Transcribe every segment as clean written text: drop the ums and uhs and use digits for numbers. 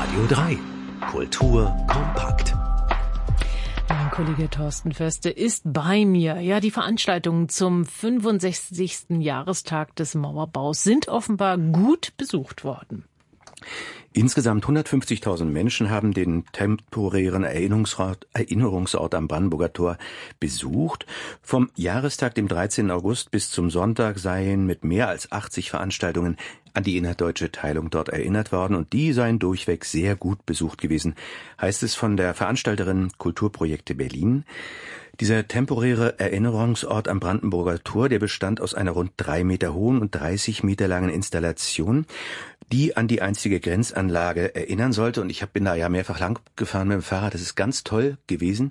Radio 3. Kultur kompakt. Mein Kollege Thorsten Förster ist bei mir. Ja, die Veranstaltungen zum 65. Jahrestag des Mauerbaus sind offenbar gut besucht worden. Insgesamt 150.000 Menschen haben den temporären Erinnerungsort am Brandenburger Tor besucht. Vom Jahrestag, dem 13. August, bis zum Sonntag seien mit mehr als 80 Veranstaltungen an die innerdeutsche Teilung dort erinnert worden. Und die seien durchweg sehr gut besucht gewesen, heißt es von der Veranstalterin Kulturprojekte Berlin. Dieser temporäre Erinnerungsort am Brandenburger Tor, der bestand aus einer rund 3 Meter hohen und 30 Meter langen Installation, die an die einstige Grenzanlage erinnern sollte. Und ich bin da ja mehrfach lang gefahren mit dem Fahrrad. Das ist ganz toll gewesen.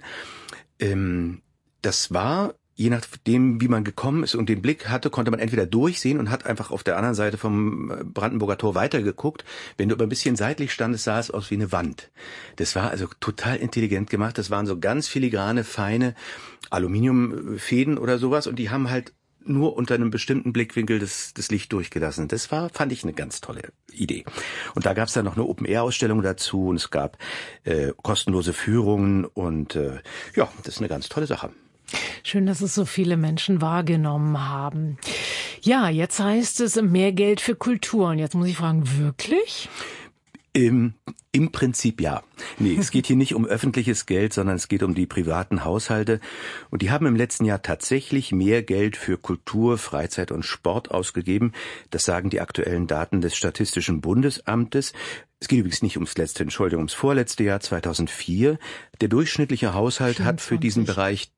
Das war, je nachdem, wie man gekommen ist und den Blick hatte, konnte man entweder durchsehen und hat einfach auf der anderen Seite vom Brandenburger Tor weitergeguckt. Wenn du aber ein bisschen seitlich standest, sah es aus wie eine Wand. Das war also total intelligent gemacht. Das waren so ganz filigrane, feine Aluminiumfäden oder sowas. Und die haben halt nur unter einem bestimmten Blickwinkel das Licht durchgelassen. Das fand ich eine ganz tolle Idee. Und da gab es dann noch eine Open-Air-Ausstellung dazu und es gab kostenlose Führungen und ja, das ist eine ganz tolle Sache. Schön, dass es so viele Menschen wahrgenommen haben. Ja, jetzt heißt es mehr Geld für Kultur. Und jetzt muss ich fragen, wirklich? Im Prinzip ja. Nee, es geht hier nicht um öffentliches Geld, sondern es geht um die privaten Haushalte. Und die haben im letzten Jahr tatsächlich mehr Geld für Kultur, Freizeit und Sport ausgegeben. Das sagen die aktuellen Daten des Statistischen Bundesamtes. Es geht übrigens nicht ums vorletzte Jahr 2004. Der durchschnittliche Haushalt 24. Hat für diesen Bereich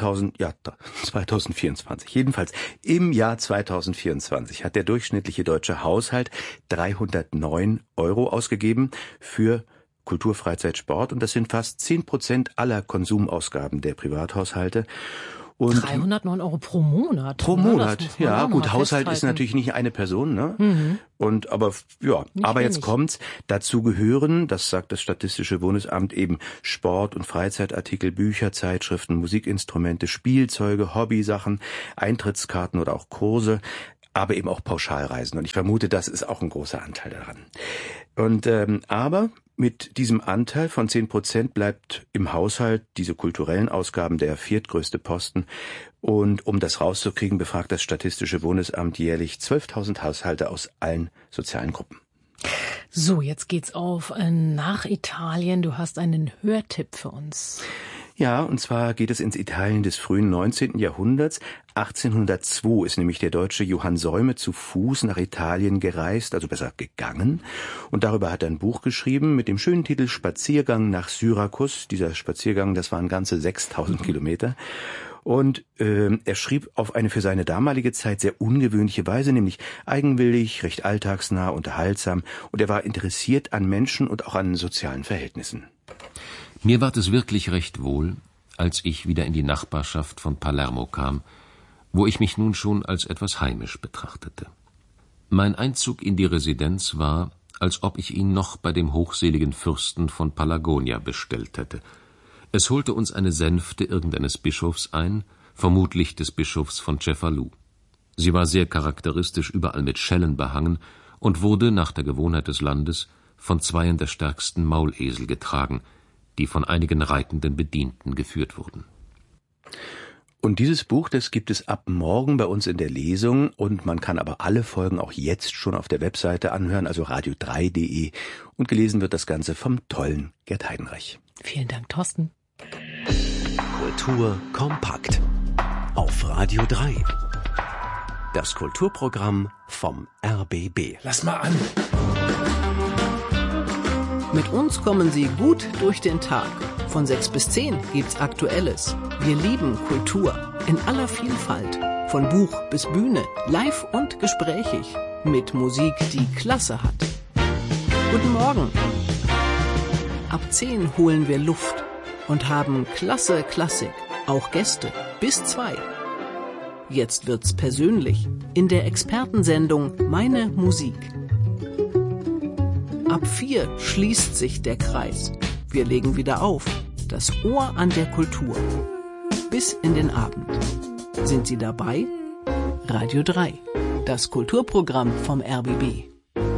2024. Jedenfalls im Jahr 2024 hat der durchschnittliche deutsche Haushalt 309 € ausgegeben für Kultur, Freizeit, Sport. Und das sind fast 10% aller Konsumausgaben der Privathaushalte. Und 309 € pro Monat. Pro Monat, ja gut, Haushalt ist natürlich nicht eine Person, ne? Mhm. Aber jetzt kommt's. Dazu gehören, das sagt das Statistische Bundesamt, eben Sport- und Freizeitartikel, Bücher, Zeitschriften, Musikinstrumente, Spielzeuge, Hobbysachen, Eintrittskarten oder auch Kurse, aber eben auch Pauschalreisen. Und ich vermute, das ist auch ein großer Anteil daran. Und aber mit diesem Anteil von 10% bleibt im Haushalt diese kulturellen Ausgaben der viertgrößte Posten. Und um das rauszukriegen, befragt das Statistische Bundesamt jährlich 12.000 Haushalte aus allen sozialen Gruppen. So, jetzt geht's auf nach Italien. Du hast einen Hörtipp für uns. Ja, und zwar geht es ins Italien des frühen 19. Jahrhunderts. 1802 ist nämlich der Deutsche Johann Säume zu Fuß nach Italien gereist, also besser gegangen. Und darüber hat er ein Buch geschrieben mit dem schönen Titel Spaziergang nach Syrakus. Dieser Spaziergang, das waren ganze 6.000 Kilometer. Und er schrieb auf eine für seine damalige Zeit sehr ungewöhnliche Weise, nämlich eigenwillig, recht alltagsnah, unterhaltsam. Und er war interessiert an Menschen und auch an sozialen Verhältnissen. Mir ward es wirklich recht wohl, als ich wieder in die Nachbarschaft von Palermo kam, wo ich mich nun schon als etwas heimisch betrachtete. Mein Einzug in die Residenz war, als ob ich ihn noch bei dem hochseligen Fürsten von Palagonia bestellt hätte. Es holte uns eine Sänfte irgendeines Bischofs ein, vermutlich des Bischofs von Cefalù. Sie war sehr charakteristisch überall mit Schellen behangen und wurde, nach der Gewohnheit des Landes, von 2 der stärksten Maulesel getragen, die von einigen reitenden Bedienten geführt wurden. Und dieses Buch, das gibt es ab morgen bei uns in der Lesung und man kann aber alle Folgen auch jetzt schon auf der Webseite anhören, also radio3.de, und gelesen wird das Ganze vom tollen Gerd Heidenreich. Vielen Dank, Thorsten. Kultur kompakt auf Radio 3. Das Kulturprogramm vom RBB. Lass mal an. Mit uns kommen Sie gut durch den Tag. Von 6 bis 10 gibt's Aktuelles. Wir lieben Kultur in aller Vielfalt. Von Buch bis Bühne, live und gesprächig. Mit Musik, die Klasse hat. Guten Morgen. Ab 10 holen wir Luft und haben klasse Klassik. Auch Gäste bis 2. Jetzt wird's persönlich in der Expertensendung Meine Musik. Ab 4 schließt sich der Kreis. Wir legen wieder auf. Das Ohr an der Kultur. Bis in den Abend. Sind Sie dabei? Radio 3. Das Kulturprogramm vom RBB.